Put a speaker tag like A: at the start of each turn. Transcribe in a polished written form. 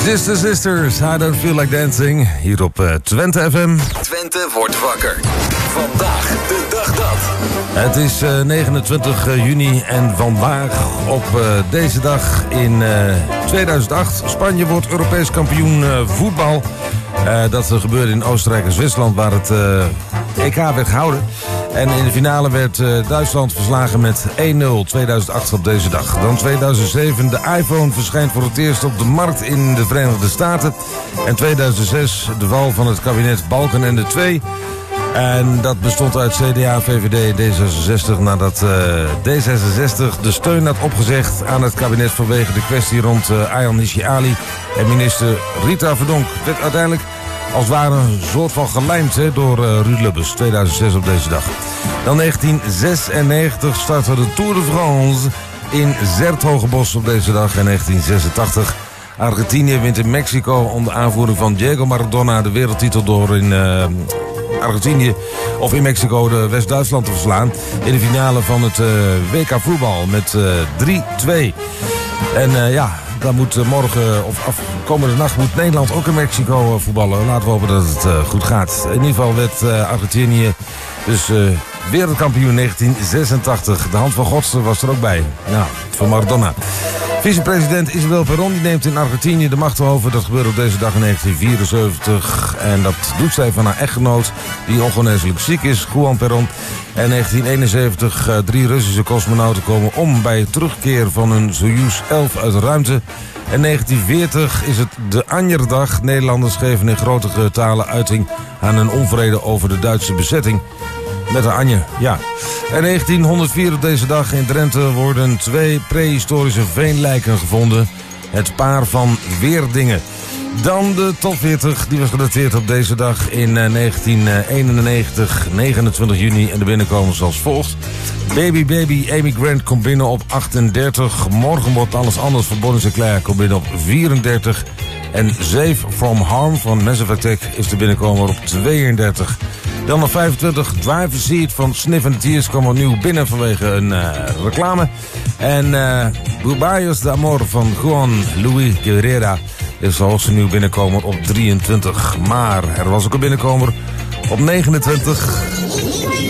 A: Sisters, I Don't Feel Like Dancing. Hier op Twente FM.
B: Twente wordt wakker. Vandaag de dag dat.
A: Het is 29 juni en vandaag op deze dag in 2008... Spanje wordt Europees kampioen voetbal. Dat gebeurde in Oostenrijk en Zwitserland, waar het EK werd gehouden. En in de finale werd Duitsland verslagen met 1-0, 2008 op deze dag. Dan 2007, de iPhone verschijnt voor het eerst op de markt in de Verenigde Staten. En 2006, de val van het kabinet Balkenende II. En dat bestond uit CDA, VVD en D66 nadat D66 de steun had opgezegd aan het kabinet vanwege de kwestie rond Ayaan Hirsi Ali en minister Rita Verdonk. Werd uiteindelijk als het ware een soort van gelijmd door Ruud Lubbers, 2006 op deze dag. Dan 1996 startte de Tour de France in 's-Hertogenbosch op deze dag. En 1986 Argentinië wint in Mexico onder aanvoering van Diego Maradona de wereldtitel door in Argentinië of in Mexico de West-Duitsland te verslaan in de finale van het WK voetbal met 3-2. En dan moet morgen of komende nacht moet Nederland ook in Mexico voetballen. Laten we hopen dat het goed gaat. In ieder geval werd Argentinië dus wereldkampioen 1986. De hand van Godster was er ook bij. Ja, van Maradona. Vicepresident Isabel Perón die neemt in Argentinië de macht over. Dat gebeurde op deze dag in 1974. En dat doet zij van haar echtgenoot, die ongeneeslijk ziek is, Juan Perón. En 1971, 3 Russische cosmonauten komen om bij het terugkeer van hun Soyuz 11 uit de ruimte. En 1940 is het de Anjerdag. Nederlanders geven in grote getalen uiting aan hun onvrede over de Duitse bezetting. Met de Anje, ja. En 1904 op deze dag in Drenthe worden 2 prehistorische veenlijken gevonden. Het paar van Weerdingen. Dan de top 40, die was gedateerd op deze dag in 1991, 29 juni. En de binnenkomers als volgt. Baby Baby, Amy Grant komt binnen op 38. Morgen wordt alles anders van Bonnie Sinclair komt binnen op 34. En Safe From Harm van Massive Attack is de binnenkomer op 32. Dan op 25, Drive Seat van Sniff and the Tears kwam opnieuw binnen vanwege een reclame. En Bubayos de Amor van Juan Luis Guerrera is de hoogste nieuw binnenkomer op 23. Maar er was ook een binnenkomer op 29.